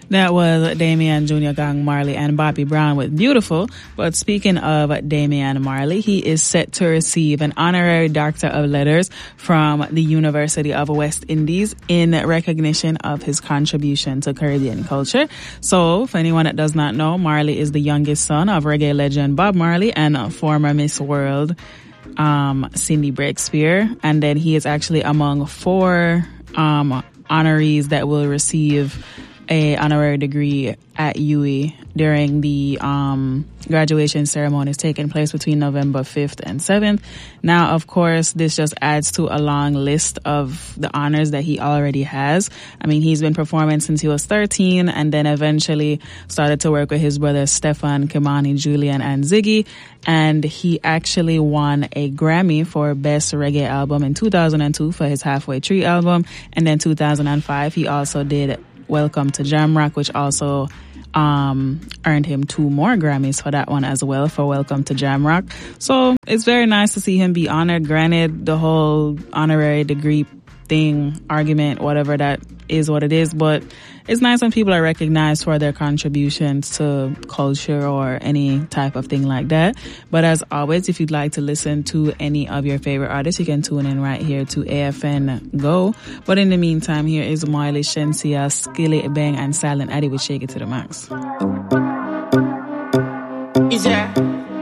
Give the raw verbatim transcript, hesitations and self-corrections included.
That was Damian Junior Gong Marley and Bobby Brown with Beautiful. But speaking of Damian Marley, he is set to receive an honorary Doctor of Letters from the University of West Indies in recognition of his contribution to Caribbean culture. So, for anyone that does not know, Marley is the youngest son of reggae legend Bob Marley and former Miss World um, Cindy Breakspear. And then he is actually among four um, honorees that will receive a honorary degree at U W I during the um graduation ceremonies taking place between November fifth and seventh. Now, of course, this just adds to a long list of the honors that he already has. I mean, he's been performing since he was thirteen and then eventually started to work with his brothers Stefan, Kimani, Julian, and Ziggy. And he actually won a Grammy for Best Reggae Album in two thousand two for his Halfway Tree album. And then two thousand five, he also did Welcome to Jamrock, which also um earned him two more Grammys for that one as well, for Welcome to Jamrock. So it's very nice to see him be honored. Granted, the whole honorary degree thing, argument, whatever, that is what it is, but it's nice when people are recognized for their contributions to culture or any type of thing like that. But as always, if you'd like to listen to any of your favorite artists, you can tune in right here to A F N Go. But in the meantime, here is Miley, Shensia, Skilly, Bang, and Silent Addy with Shake It to the Max. Is there?